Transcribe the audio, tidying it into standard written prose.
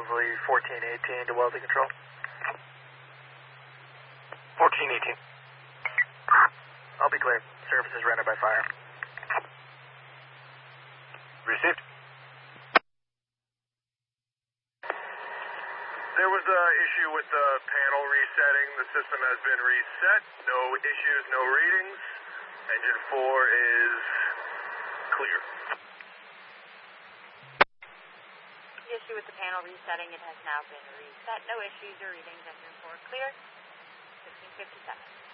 probably 1418 to welding control. 1418. I'll be clear. Service is rendered by fire. Received. There was an issue with the panel resetting. The system has been reset. No issues, no readings. Engine 4 is clear. The issue with the panel resetting, it has now been reset. No issues or readings. Engine 4 clear. 1557.